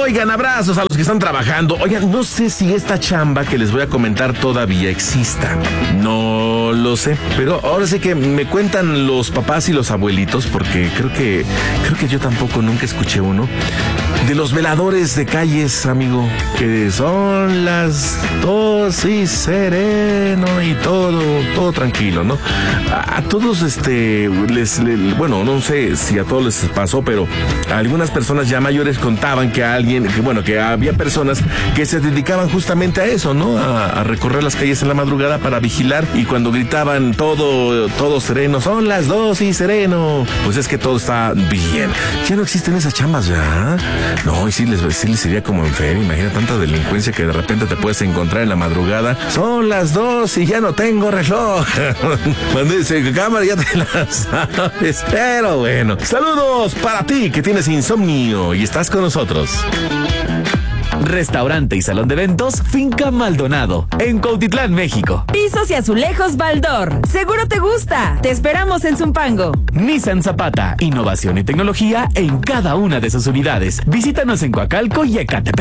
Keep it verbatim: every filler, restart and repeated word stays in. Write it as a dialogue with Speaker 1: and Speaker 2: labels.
Speaker 1: Oigan, abrazos a los que están trabajando. Oigan, no sé si esta chamba que les voy a comentar todavía exista. No lo sé. Pero ahora sí que me cuentan los papás y los abuelitos, porque creo que, creo que yo tampoco nunca escuché uno. De los veladores de calles, amigo, que son las dos y sereno y todo, todo tranquilo, ¿no? A, a todos, este, les, les, bueno, no sé si a todos les pasó, pero algunas personas ya mayores contaban que a alguien, que bueno, que había personas que se dedicaban justamente a eso, ¿no? A, a recorrer las calles en la madrugada para vigilar, y cuando gritaban todo, todo sereno, son las dos y sereno, pues es que todo está bien. Ya no existen esas chambas, ¿ya? No, y sí les, sí les sería como enfermo. Imagina tanta delincuencia que de repente te puedes encontrar en la madrugada. Son las dos y ya no tengo reloj. Mandé cámara, ya te la sabes. Pero bueno, saludos para ti que tienes insomnio y estás con nosotros.
Speaker 2: Restaurante y salón de eventos Finca Maldonado, en Cuautitlán, México.
Speaker 3: Pisos y azulejos Baldor. Seguro te gusta. Te esperamos en Zumpango.
Speaker 2: Nissan Zapata, innovación y tecnología en cada una de sus unidades. Visítanos en Coacalco y Ecatepec.